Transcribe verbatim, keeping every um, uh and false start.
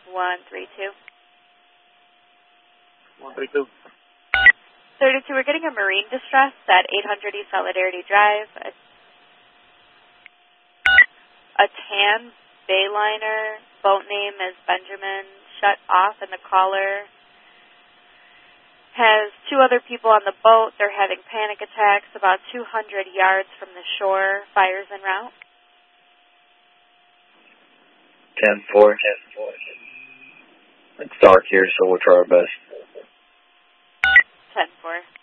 one three two. one three two. thirty-two, we're getting a marine distress at eight hundred East Solidarity Drive. A, a tan Bayliner, boat name is Benjamin, shut off, and the caller has two other people on the boat. They're having panic attacks about two hundred yards from the shore. Fires en route. ten four. It's dark here, so we'll try our best. ten four.